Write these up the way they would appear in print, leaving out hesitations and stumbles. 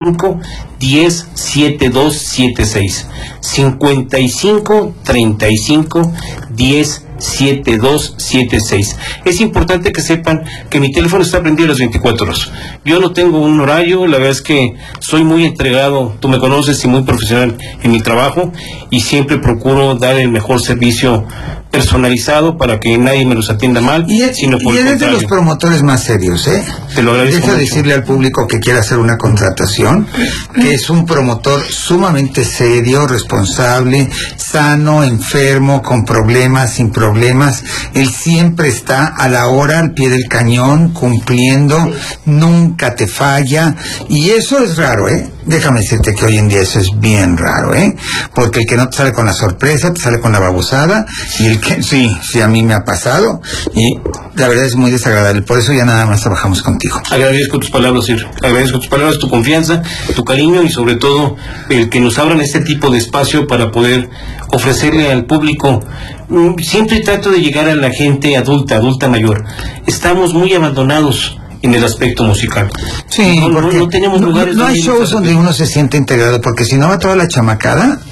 10 72 76. 55 35 10 7276. Es importante que sepan que mi teléfono está prendido las 24 horas. Yo no tengo un horario, la verdad es que soy muy entregado, tú me conoces, y muy profesional en mi trabajo, y siempre procuro dar el mejor servicio personalizado para que nadie me los atienda mal, sino por el contrario. Y eres de los promotores más serios, ¿eh? Te lo agradezco mucho. Decirle al público que quiera hacer una contratación, que es un promotor sumamente serio, responsable, sano, enfermo, con problemas, sin problemas. Él siempre está a la hora, al pie del cañón, cumpliendo, nunca te falla, y eso es raro, ¿eh? Déjame decirte que hoy en día eso es bien raro, ¿eh? Porque el que no te sale con la sorpresa, te sale con la babosada, y el que, sí, a mí me ha pasado, y la verdad es muy desagradable, por eso ya nada más trabajamos contigo. Agradezco tus palabras, Sir, agradezco tus palabras, tu confianza, tu cariño, y sobre todo el que nos abran este tipo de espacio para poder ofrecerle al público. Siempre trato de llegar a la gente adulta mayor. Estamos muy abandonados en el aspecto musical. Sí, no tenemos lugares. No hay shows donde uno se siente integrado, porque si no va toda la chamacada,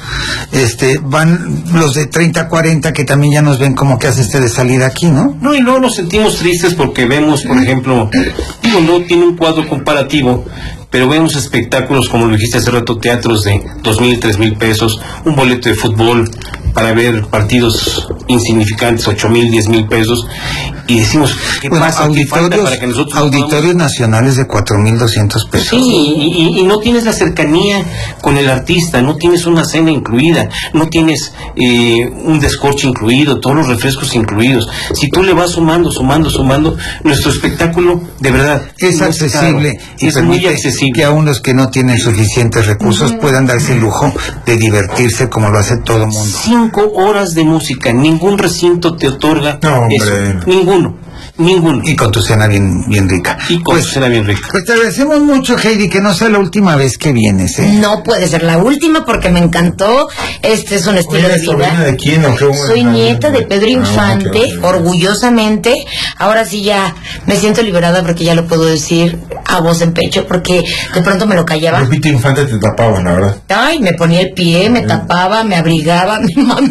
van los de 30, 40 que también ya nos ven como que hace de salida aquí, ¿no? No, y luego nos sentimos tristes porque vemos, por ejemplo, no tiene un cuadro comparativo, pero vemos espectáculos, como lo dijiste hace rato, teatros de 2,000, 3,000 pesos, un boleto de fútbol para ver partidos insignificantes, 8,000, 10,000 pesos, y decimos, ¿qué pasa? ¿Qué falta para que nosotros auditorios nacionales de 4,200 pesos? Sí, y no tienes la cercanía con el artista, no tienes una cena incluida, no tienes un descorche incluido, todos los refrescos incluidos. Si tú le vas sumando, nuestro espectáculo, de verdad, es accesible, y es muy accesible. Que aún los que no tienen suficientes recursos puedan darse el lujo de divertirse como lo hace todo el mundo. 5 horas de música, ningún recinto te otorga eso, ninguno. Y con tu cena bien rica. Pues te agradecemos mucho, Heidi, que no sea la última vez que vienes, ¿eh? No puede ser la última, porque me encantó. Este es un estilo de vida. ¿De quién? Soy nieta de Pedro Infante, orgullosamente. Ahora sí ya me siento liberada, porque ya lo puedo decir a voz en pecho, porque de pronto me lo callaba. Lupita Infante te tapaba, la verdad. Ay, me ponía el pie, me tapaba, me abrigaba, mi mamá.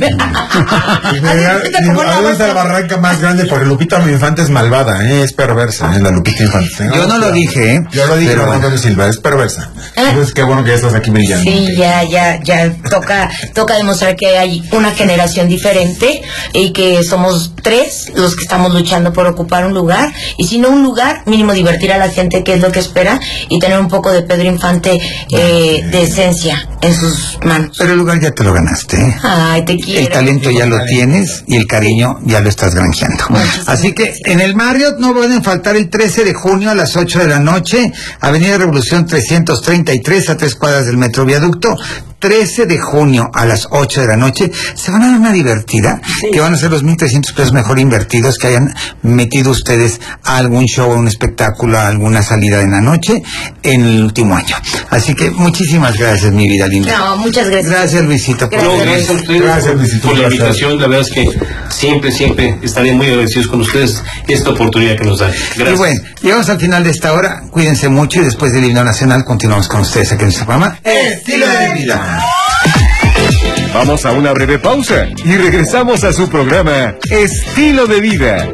¿Dónde está la barranca más grande? Porque Lupita Infante es malvada, es perversa, la Lupita Infante. Yo no lo dije, ¿eh? Yo lo dije, pero Antonio Silva, es perversa. Entonces, qué bueno que ya estás aquí brillando. Sí, ya toca demostrar que hay una generación diferente, y que somos 3 los que estamos luchando por ocupar un lugar, y si no un lugar, mínimo divertir a la gente, que es lo que espera, y tener un poco de Pedro Infante de esencia en sus manos. Pero el lugar ya te lo ganaste, ¿eh? Ay, te quiero. El talento ya lo tienes, y el cariño ya lo estás granjeando. Así que en el Marriott no pueden faltar el 13 de junio a las 8 de la noche, Avenida Revolución 333, a 3 cuadras del Metro Viaducto. 13 de junio a las 8 de la noche, se van a dar una divertida, que van a ser los 1,300 pesos mejor invertidos que hayan metido ustedes a algún show, a un espectáculo, a alguna salida en la noche en el último año. Así que muchísimas gracias, mi vida linda. No, muchas gracias. Gracias, Luisito. Gracias, Luisito, por la invitación. La verdad es que siempre estaré muy agradecidos con ustedes esta oportunidad que nos dan. Gracias. Y bueno, llegamos al final de esta hora. Cuídense mucho, y después del himno nacional continuamos con ustedes aquí en nuestro programa Estilo de Vida. Vamos a una breve pausa y regresamos a su programa Estilo de Vida.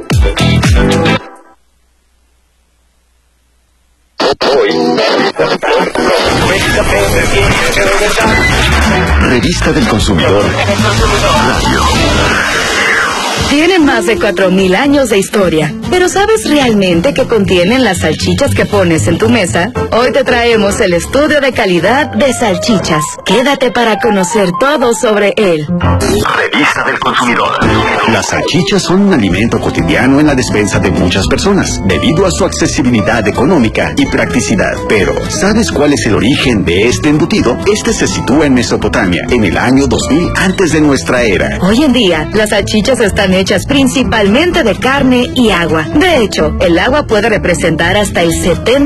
Revista del Consumidor Radio. Tiene más de 4,000 años de historia. ¿Pero sabes realmente qué contienen las salchichas que pones en tu mesa? Hoy te traemos el estudio de calidad de salchichas. Quédate para conocer todo sobre él. Revista del Consumidor. Las salchichas son un alimento cotidiano en la despensa de muchas personas, debido a su accesibilidad económica y practicidad. Pero, ¿sabes cuál es el origen de este embutido? Este se sitúa en Mesopotamia, en el año 2000 antes de nuestra era. Hoy en día, las salchichas están hechas principalmente de carne y agua. agua. De hecho, el agua puede representar hasta el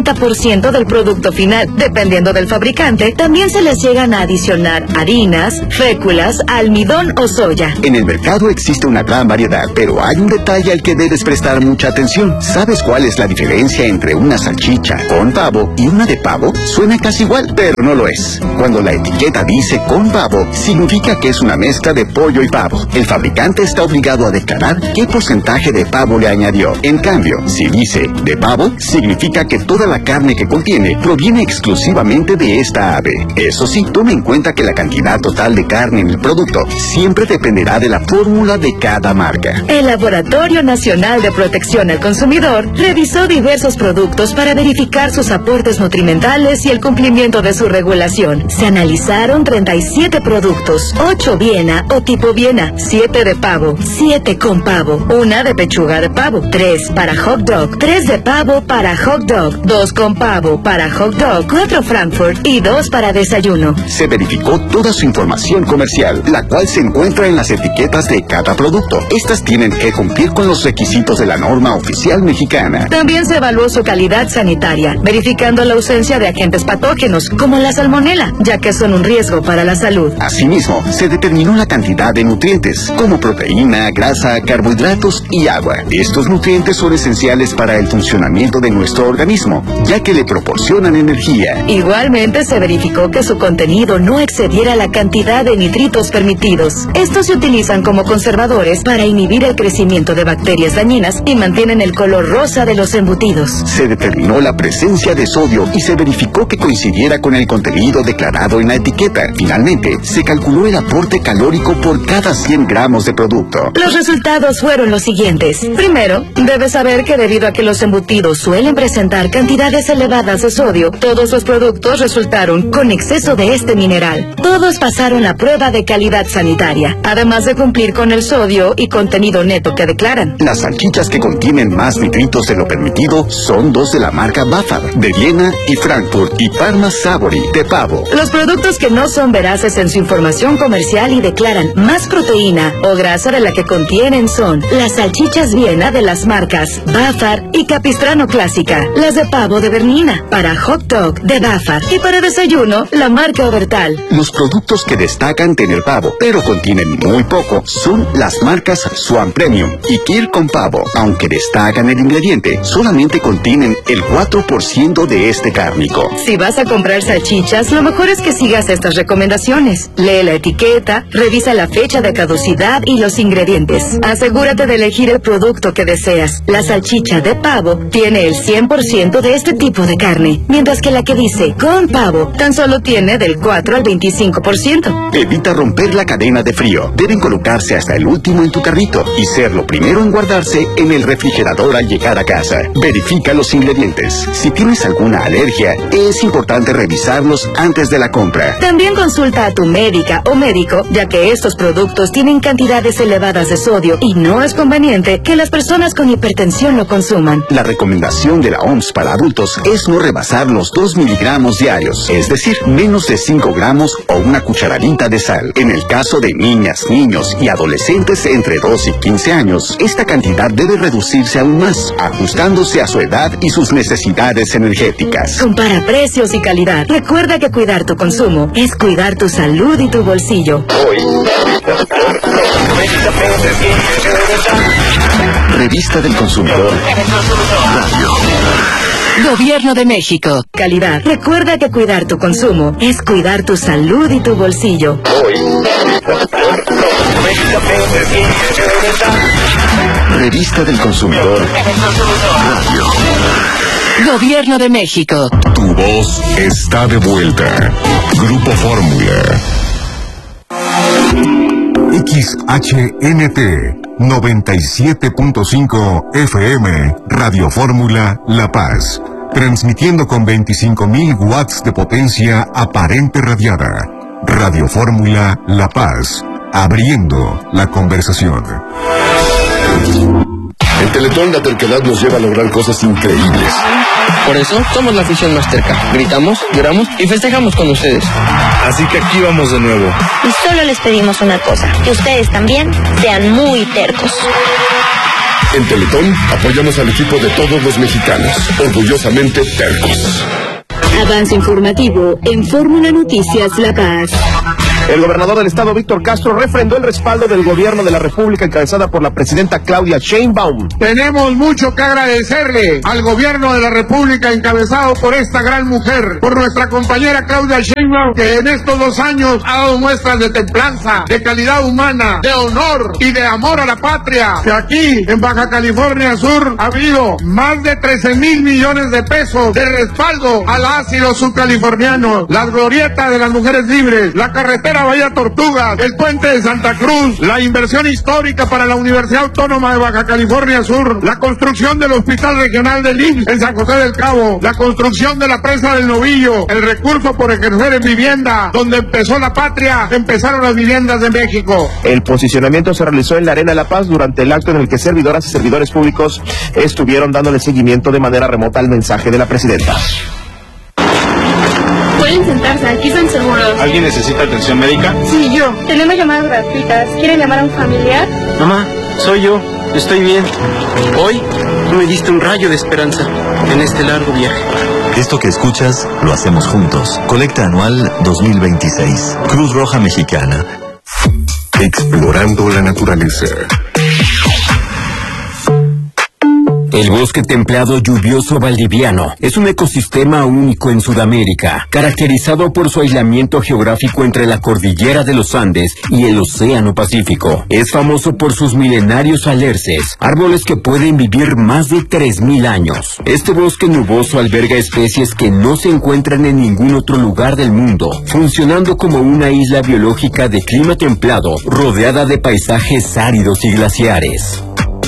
70% del producto final. Dependiendo del fabricante, también se les llegan a adicionar harinas, féculas, almidón o soya. En el mercado existe una gran variedad, pero hay un detalle al que debes prestar mucha atención. ¿Sabes cuál es la diferencia entre una salchicha con pavo y una de pavo? Suena casi igual, pero no lo es. Cuando la etiqueta dice con pavo, significa que es una mezcla de pollo y pavo. El fabricante está obligado a declarar qué porcentaje de pavo le añadió. En cambio, si dice de pavo, significa que toda la carne que contiene proviene exclusivamente de esta ave. Eso sí, tome en cuenta que la cantidad total de carne en el producto siempre dependerá de la fórmula de cada marca. El Laboratorio Nacional de Protección al Consumidor revisó diversos productos para verificar sus aportes nutrimentales y el cumplimiento de su regulación. Se analizaron 37 productos, 8 Viena o tipo Viena, 7 de pavo, 7 con pavo, 1 de pechuga de pavo, 3 para hot dog, 3 de pavo para hot dog, 2 con pavo para hot dog, 4 Frankfurt y 2 para desayuno. Se verificó toda su información comercial, la cual se encuentra en las etiquetas de cada producto. Estas tienen que cumplir con los requisitos de la norma oficial mexicana. También se evaluó su calidad sanitaria, verificando la ausencia de agentes patógenos, como la salmonela, ya que son un riesgo para la salud. Asimismo, se determinó la cantidad de nutrientes, como proteína, grasa, carbohidratos y agua. Estos nutrientes son esenciales para el funcionamiento de nuestro organismo, ya que le proporcionan energía. Igualmente se verificó que su contenido no excediera la cantidad de nitritos permitidos. Estos se utilizan como conservadores para inhibir el crecimiento de bacterias dañinas y mantienen el color rosa de los embutidos. Se determinó la presencia de sodio y se verificó que coincidiera con el contenido declarado en la etiqueta. Finalmente, se calculó el aporte calórico por cada 100 gramos de producto. Los resultados fueron los siguientes. Primero, debes saber que debido a que los embutidos suelen presentar cantidades elevadas de sodio, todos los productos resultaron con exceso de este mineral. Todos pasaron la prueba de calidad sanitaria, además de cumplir con el sodio y contenido neto que declaran. Las salchichas que contienen más nitritos de lo permitido son 2 de la marca Bafar, de Viena y Frankfurt, y Parma Savory, de pavo. Los productos que no son veraces en su información comercial y declaran más proteína o grasa de la que contienen son las salchichas Viena de las marcas Bafar y Capistrano Clásica, las de pavo de Bernina, para hot dog de Bafar y para desayuno la marca Obertal. Los productos que destacan tener pavo, pero contienen muy poco, son las marcas Swan Premium y Kir con pavo. Aunque destacan el ingrediente, solamente contienen el 4% de este cárnico. Si vas a comprar salchichas, lo mejor es que sigas estas recomendaciones. Lee la etiqueta, revisa la fecha de caducidad y los ingredientes. Asegúrate de elegir el producto que deseas. La salchicha de pavo tiene el 100% de este tipo de carne, mientras que la que dice con pavo tan solo tiene del 4 al 25%. Evita romper la cadena de frío. Deben colocarse hasta el último en tu carrito y ser lo primero en guardarse en el refrigerador al llegar a casa. Verifica los ingredientes. Si tienes alguna alergia, es importante revisarlos antes de la compra. También consulta a tu médica o médico, ya que estos productos tienen cantidades elevadas de sodio y no es conveniente que las personas con hipertensión lo consuman. La recomendación de la OMS para adultos es no rebasar los 2 miligramos diarios, es decir, menos de 5 gramos o una cucharadita de sal. En el caso de niñas, niños y adolescentes entre 2 y 15 años, esta cantidad debe reducirse aún más, ajustándose a su edad y sus necesidades energéticas. Compara precios y calidad. Recuerda que cuidar tu consumo es cuidar tu salud y tu bolsillo. Revista del Consumidor. Radio. Gobierno de México. Calidad. Recuerda que cuidar tu consumo es cuidar tu salud y tu bolsillo. Revista del Consumidor. Radio. Gobierno de México. Tu voz está de vuelta. Grupo Fórmula. XHNT 97.5 FM, Radio Fórmula La Paz, transmitiendo con 25.000 watts de potencia aparente radiada. Radio Fórmula La Paz, abriendo la conversación. El Teletón La Terquedad nos lleva a lograr cosas increíbles. Por eso somos la afición más terca. Gritamos, lloramos y festejamos con ustedes. Así que aquí vamos de nuevo. Y solo les pedimos una cosa, que ustedes también sean muy tercos. En Teletón apoyamos al equipo de todos los mexicanos, orgullosamente tercos. Avance informativo en Fórmula Noticias La Paz. El gobernador del estado, Víctor Castro, refrendó el respaldo del gobierno de la República encabezada por la presidenta Claudia Sheinbaum. Tenemos mucho que agradecerle al gobierno de la República encabezado por esta gran mujer, por nuestra compañera Claudia Sheinbaum, que en estos 2 años ha dado muestras de templanza, de calidad humana, de honor y de amor a la patria. Que aquí, en Baja California Sur, ha habido más de 13,000 millones de pesos de respaldo al ácido subcaliforniano, las glorietas de las mujeres libres, la carretera Bahía Tortugas, el puente de Santa Cruz, la inversión histórica para la Universidad Autónoma de Baja California Sur, la construcción del Hospital Regional del IMSS en San José del Cabo, la construcción de la presa del Novillo, el recurso por ejercer en vivienda, donde empezó la patria, empezaron las viviendas de México. El posicionamiento se realizó en la Arena La Paz durante el acto en el que servidoras y servidores públicos estuvieron dándole seguimiento de manera remota al mensaje de la presidenta. Pueden sentarse, aquí están seguros. ¿Alguien necesita atención médica? Sí, yo. Tenemos llamadas gratuitas. ¿Quieren llamar a un familiar? Mamá, soy yo. Estoy bien. Hoy tú me diste un rayo de esperanza en este largo viaje. Esto que escuchas lo hacemos juntos. Colecta anual 2026. Cruz Roja Mexicana. Explorando la naturaleza. El bosque templado lluvioso valdiviano es un ecosistema único en Sudamérica, caracterizado por su aislamiento geográfico entre la cordillera de los Andes y el Océano Pacífico. Es famoso por sus milenarios alerces, árboles que pueden vivir más de 3,000 años. Este bosque nuboso alberga especies que no se encuentran en ningún otro lugar del mundo, funcionando como una isla biológica de clima templado, rodeada de paisajes áridos y glaciares.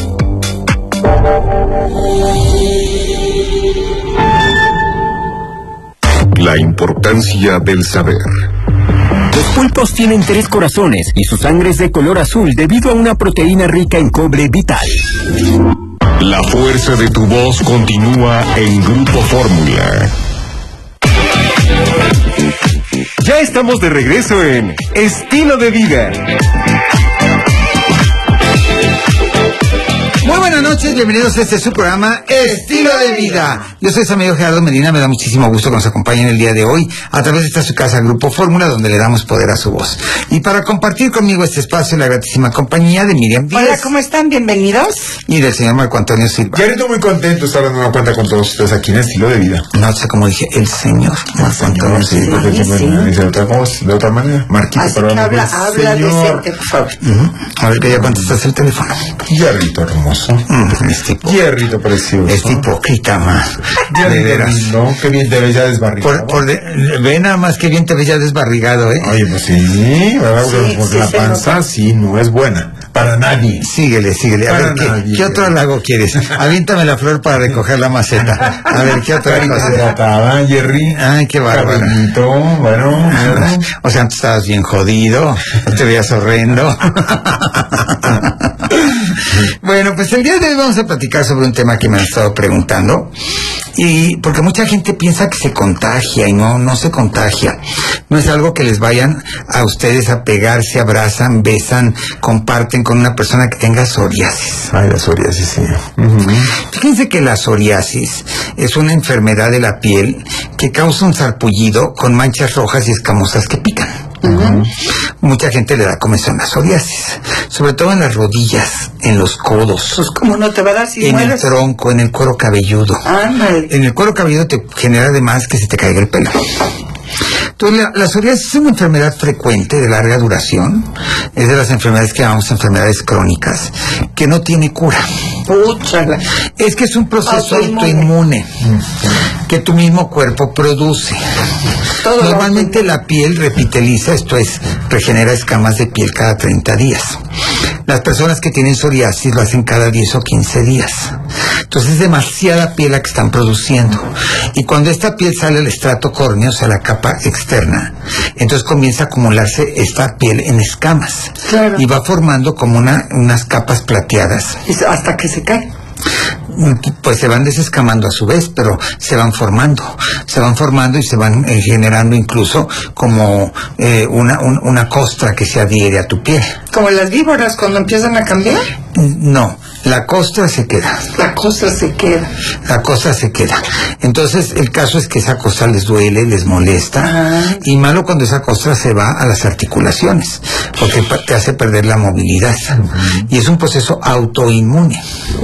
La importancia del saber. Los pulpos tienen 3 corazones y su sangre es de color azul debido a una proteína rica en cobre vital. La fuerza de tu voz continúa en Grupo Fórmula. Ya estamos de regreso en Estilo de Vida. Muy buenas noches, bienvenidos a su programa Estilo de Vida. Yo soy su amigo Gerardo Medina, me da muchísimo gusto que nos acompañen el día de hoy a través de esta su casa Grupo Fórmula, donde le damos poder a su voz. Y para compartir conmigo este espacio, la gratísima compañía de Miriam Díaz. Hola, ¿cómo están? Bienvenidos. Y del señor Marco Antonio Silva. Querido, muy contento de estar dando una cuenta con todos ustedes aquí en Estilo de Vida. No sé cómo dije, el señor Marco Antonio Silva. De otra manera, Marquito. Así que habla decente, por favor. A ver que ya contestas el teléfono. Hierrito hermoso. Es tipo, hierrito precioso. Es hipócrita, más. De veras. No, qué bien te ves ya desbarrigado. Ve nada más que bien te ves ya desbarrigado, ¿eh? Oye, pues sí, ¿verdad? Porque la panza sí no es buena. Para nadie. Síguele. A ver, ¿qué otro halago quieres? Aviéntame la flor para recoger la maceta. A ver, ¿qué otra cosa? Jerry. Ay, qué bárbaro. Bueno. O sea, antes estabas bien jodido, te veías horrendo. Bueno, pues el día de hoy vamos a platicar sobre un tema que me han estado preguntando, y porque mucha gente piensa que se contagia y no se contagia. No es algo que les vayan a ustedes a pegar, se abrazan, besan, comparten con una persona que tenga psoriasis. Ay, la psoriasis, sí. Fíjense que la psoriasis es una enfermedad de la piel que causa un sarpullido con manchas rojas y escamosas que pican. Mucha gente le da comezón a psoriasis, sobre todo en las rodillas, en los codos. Pues cómo no te va a dar si mueres. En el tronco, en el cuero cabelludo. Ándale. En el cuero cabelludo te genera además que se te caiga el pelo. Entonces, la psoriasis es una enfermedad frecuente de larga duración. Es de las enfermedades que llamamos enfermedades crónicas, que no tiene cura. Púchala. Es que es un proceso autoinmune que tu mismo cuerpo produce. Normalmente la piel repiteliza, esto es, regenera escamas de piel cada 30 días. Las personas que tienen psoriasis lo hacen cada 10 o 15 días. Entonces es demasiada piel la que están produciendo. Y cuando esta piel sale al estrato córneo, o sea, la capa externa, entonces comienza a acumularse esta piel en escamas. Claro. Y va formando como unas capas plateadas. Hasta que se cae. Pues se van desescamando a su vez, pero se van formando y se van generando incluso como una costra que se adhiere a tu piel. ¿Como las víboras cuando empiezan a cambiar? No, La costra se queda. La costra se queda. La costra se queda. Entonces, el caso es que esa costra les duele, les molesta, y malo cuando esa costra se va a las articulaciones, porque te hace perder la movilidad. Y es un proceso autoinmune.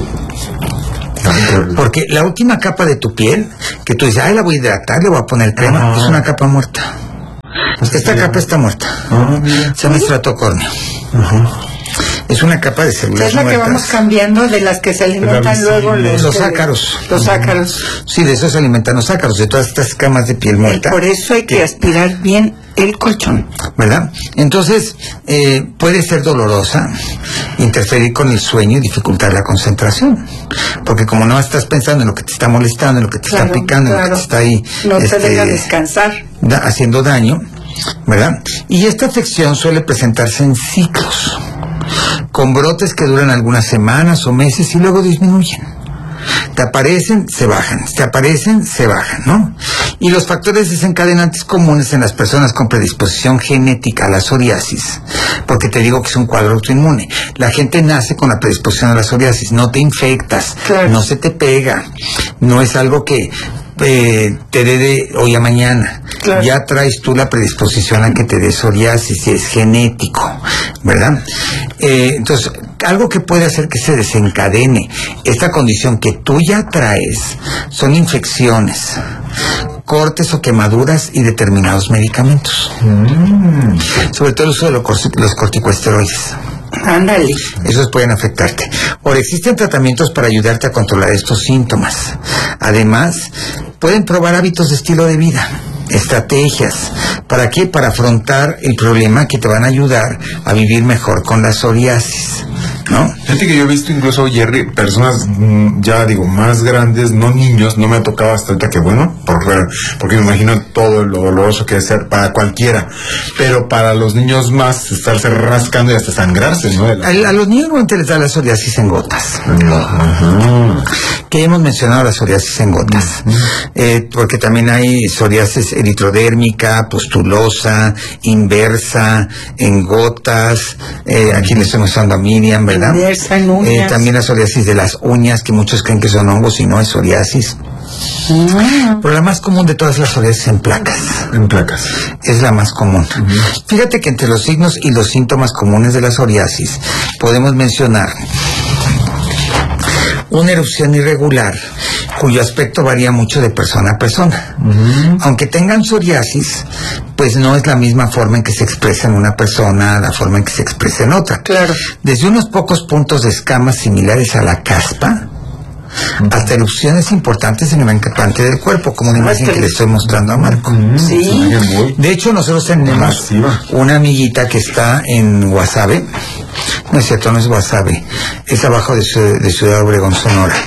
Porque la última capa de tu piel, que tú dices, la voy a hidratar, le voy a poner crema, es una capa muerta. Esta capa está muerta. Se llama estrato córneo. Es una capa de células es la muertas. que vamos cambiando, de las que se alimentan luego los ácaros. Los ácaros. Sí, de eso se alimentan los ácaros, de todas estas camas de piel muerta. Por eso hay que aspirar bien el colchón, ¿verdad? Entonces, puede ser dolorosa, interferir con el sueño y dificultar la concentración. Porque como no estás pensando en lo que te está molestando, en lo que te está picando, en lo que te está ahí... No te deja descansar. Haciendo daño, ¿verdad? Y esta afección suele presentarse en ciclos, con brotes que duran algunas semanas o meses y luego disminuyen. Te aparecen, se bajan, te aparecen, se bajan, ¿no? Y los factores desencadenantes comunes en las personas con predisposición genética a la psoriasis, porque te digo que es un cuadro autoinmune. La gente nace con la predisposición a la psoriasis, no te infectas, no se te pega, no es algo que te dé de hoy a mañana. Ya traes tú la predisposición a que te dé psoriasis y es genético, ¿verdad? Entonces, algo que puede hacer que se desencadene esta condición que tú ya traes son infecciones, cortes o quemaduras y determinados medicamentos. Sobre todo el uso de los corticosteroides. Ándale. Esos pueden afectarte. Ahora, existen tratamientos para ayudarte a controlar estos síntomas. Además, pueden probar hábitos de estilo de vida, estrategias. ¿Para qué? Para afrontar el problema que te van a ayudar a vivir mejor con la psoriasis, ¿no? Fíjate que yo he visto incluso, Jerry, personas ya digo más grandes, no niños, no me ha tocado hasta ahorita, que bueno, porque me imagino todo lo doloroso que es ser para cualquiera, pero para los niños más, estarse rascando y hasta sangrarse, ¿no? A los niños normalmente les da la psoriasis en gotas. Que hemos mencionado la psoriasis en gotas, porque también hay psoriasis eritrodérmica, pustulosa, inversa, en gotas, aquí le estoy mostrando a Miriam, ¿verdad? Inversa en uñas. También la psoriasis de las uñas, que muchos creen que son hongos y no es psoriasis. Pero la más común de todas las psoriasis en placas. En placas. Es la más común. Fíjate que entre los signos y los síntomas comunes de la psoriasis podemos mencionar una erupción irregular, cuyo aspecto varía mucho de persona a persona. Aunque tengan psoriasis, pues no es la misma forma en que se expresa en una persona, la forma en que se expresa en otra. Desde unos pocos puntos de escamas similares a la caspa, hasta erupciones importantes en el encapante del cuerpo, como la imagen que le estoy mostrando a Marco. De hecho, nosotros tenemos una amiguita que está en Guasave. No es cierto, no es Guasave, es abajo de Ciudad Obregón, Sonora.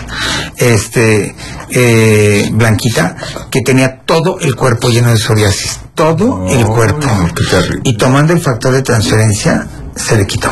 Blanquita, que tenía todo el cuerpo lleno de psoriasis, todo el cuerpo. Y tomando el factor de transferencia, se le quitó.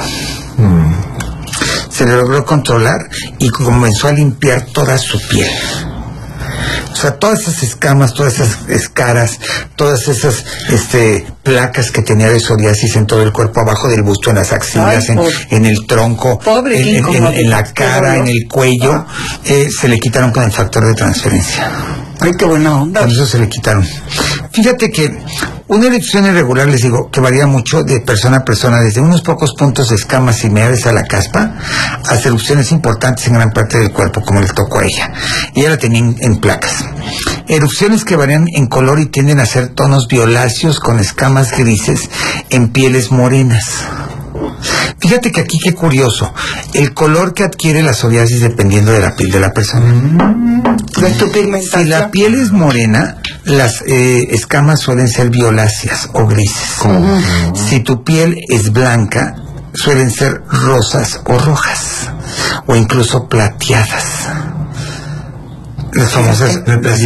Se le logró controlar y comenzó a limpiar toda su piel. O sea, todas esas escamas, todas esas escaras, todas esas placas que tenía de psoriasis en todo el cuerpo, abajo del busto, en las axilas, en el tronco, en la cara, en el cuello, se le quitaron con el factor de transferencia. Ay, qué buena onda. Con eso se le quitaron. Fíjate que una erupción irregular, les digo, que varía mucho de persona a persona, desde unos pocos puntos de escamas similares a la caspa, hasta erupciones importantes en gran parte del cuerpo, como le tocó a ella. Y ella la tenía en placas. Erupciones que varían en color y tienden a ser tonos violáceos con escamas grises en pieles morenas. Fíjate que aquí, qué curioso, el color que adquiere la psoriasis dependiendo de la piel de la persona. Si la piel es morena, las escamas suelen ser violáceas o grises. Si tu piel es blanca, suelen ser rosas o rojas, o incluso plateadas. Las famosas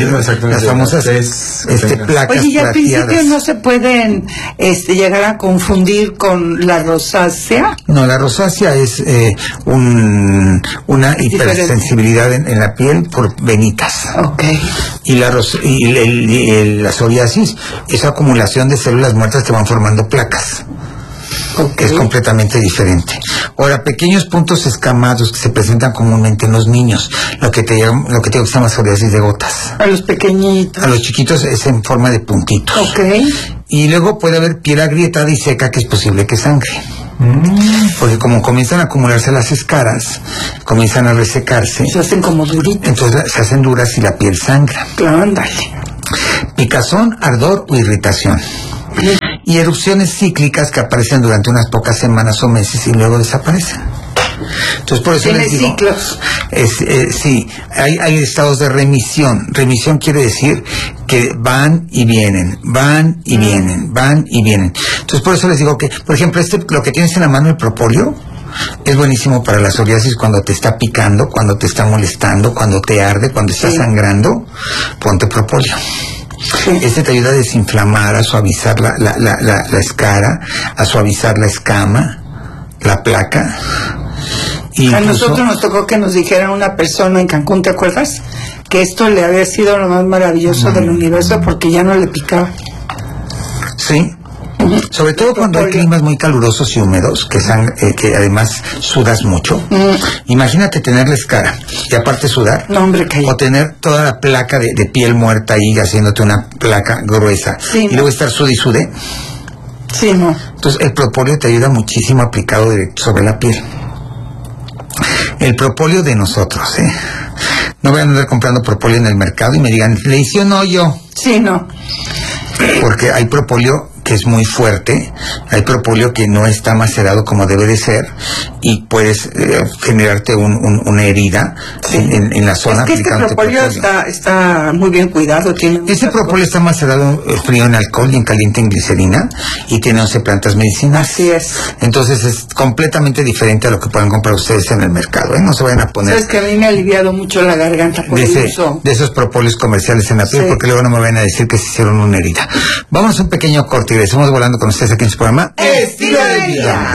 placas. Oye, y al plateadas. principio no se pueden llegar a confundir con la rosácea. No, la rosácea es una hipersensibilidad en la piel por venitas. Y la psoriasis es acumulación de células muertas que van formando placas. Es completamente diferente. Ahora, pequeños puntos escamados que se presentan comúnmente en los niños, lo que te digo se llama psoriasis de gotas. A los pequeñitos. A los chiquitos es en forma de puntitos. Ok. Y luego puede haber piel agrietada y seca, que es posible que sangre. Porque como comienzan a acumularse las escaras, comienzan a resecarse. Se hacen como duritas. Entonces se hacen duras y la piel sangra. Claro, ándale. Picazón, ardor o irritación. Y erupciones cíclicas que aparecen durante unas pocas semanas o meses y luego desaparecen. Entonces por eso les digo, ciclos. Sí, hay estados de remisión. Remisión quiere decir que van y vienen, van y vienen, van y vienen. Entonces por eso les digo que, por ejemplo, lo que tienes en la mano, el propóleo, es buenísimo para la psoriasis cuando te está picando, cuando te está molestando, cuando te arde, cuando está sangrando. Ponte propóleo. Este te ayuda a desinflamar, a suavizar la escara, a suavizar la escama, la placa. Y a nosotros nos tocó que nos dijeran una persona en Cancún, ¿te acuerdas? Que esto le había sido lo más maravilloso del universo porque ya no le picaba. Sí. Sobre todo cuando hay climas muy calurosos y húmedos, que además sudas mucho. Imagínate tener la escara y aparte sudar. No, hombre, o tener toda la placa de piel muerta ahí haciéndote una placa gruesa. Sí, y luego estar sude y sude. Sí, no. Entonces el propóleo te ayuda muchísimo aplicado directo sobre la piel. El propóleo de nosotros, No vayan a andar comprando propóleo en el mercado y me digan, ¿le hice o no yo? Sí, no. Porque hay propóleo que es muy fuerte, hay propóleo que no está macerado como debe de ser y puedes generarte una herida en la zona. Es que este propóleo está muy bien cuidado. Ese propóleo está macerado frío en alcohol y en caliente en glicerina y tiene 11 plantas medicinales. Así es. Entonces es completamente diferente a lo que pueden comprar ustedes en el mercado, No se vayan a poner... Es que a mí me ha aliviado mucho la garganta por el uso de esos propóleos comerciales en la piel, porque luego no me van a decir que se hicieron una herida. Vamos a un pequeño corte y regresamos volando con ustedes aquí en su programa Estilo de Vida.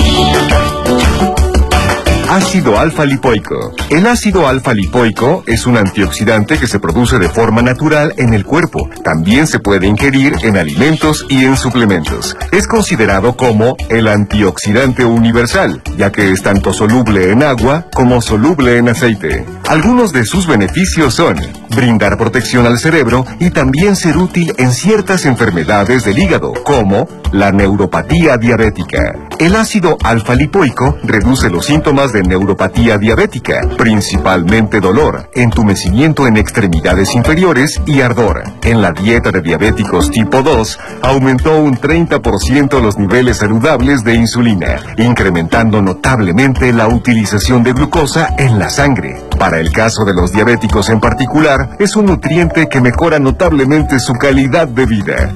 Ácido alfa-lipoico. El ácido alfa-lipoico es un antioxidante que se produce de forma natural en el cuerpo. También se puede ingerir en alimentos y en suplementos. Es considerado como el antioxidante universal, ya que es tanto soluble en agua como soluble en aceite. Algunos de sus beneficios son brindar protección al cerebro y también ser útil en ciertas enfermedades del hígado, como la neuropatía diabética. El ácido alfa-lipoico reduce los síntomas de neuropatía diabética, principalmente dolor, entumecimiento en extremidades inferiores y ardor. En la dieta de diabéticos tipo 2, aumentó un 30% los niveles saludables de insulina, incrementando notablemente la utilización de glucosa en la sangre. Para el caso de los diabéticos en particular, es un nutriente que mejora notablemente su calidad de vida.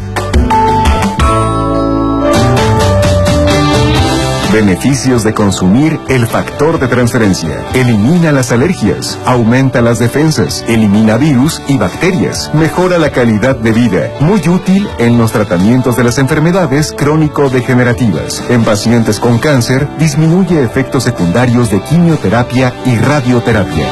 Beneficios de consumir el factor de transferencia. Elimina las alergias, aumenta las defensas, elimina virus y bacterias, mejora la calidad de vida. Muy útil en los tratamientos de las enfermedades crónico-degenerativas. En pacientes con cáncer, disminuye efectos secundarios de quimioterapia y radioterapia.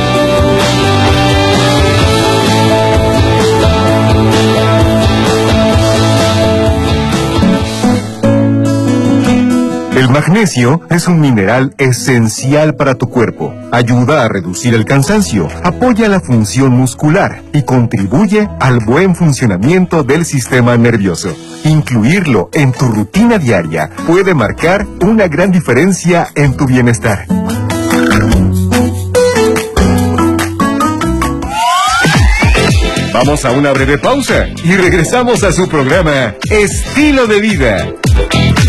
El magnesio es un mineral esencial para tu cuerpo. Ayuda a reducir el cansancio, apoya la función muscular y contribuye al buen funcionamiento del sistema nervioso. Incluirlo en tu rutina diaria puede marcar una gran diferencia en tu bienestar. Vamos a una breve pausa y regresamos a su programa Estilo de Vida.